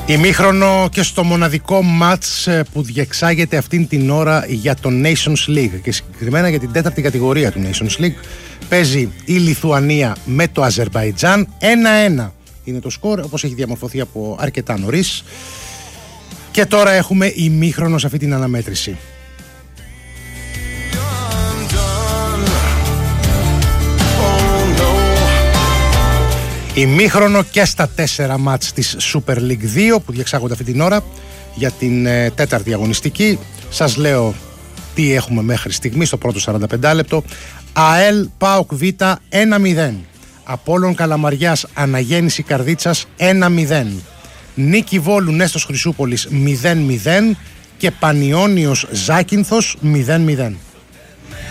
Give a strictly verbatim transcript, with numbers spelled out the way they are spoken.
Ημίχρονο και στο μοναδικό μάτς που διεξάγεται αυτήν την ώρα για το Nations League και συγκεκριμένα για την τέταρτη κατηγορία του Nations League. Παίζει η Λιθουανία με το Αζερμπαϊτζάν. ένα ένα είναι το σκορ, όπως έχει διαμορφωθεί από αρκετά νωρίς. Και τώρα έχουμε ημίχρονο σε αυτή την αναμέτρηση. Ημίχρονο και στα τέσσερα μάτς της Super League δύο που διεξάγονται αυτή την ώρα για την ε, τέταρτη αγωνιστική. Σας λέω τι έχουμε μέχρι στιγμή στο πρώτο σαράντα πέντε λεπτό. ΑΕΛ ΠΑΟΚ Β ένα μηδέν. Απόλλων Καλαμαριάς Αναγέννηση Καρδίτσας ένα μηδέν. Νίκη Βόλου Νέστος Χρυσούπολης μηδέν μηδέν και Πανιώνιος Ζάκυνθος μηδέν μηδέν.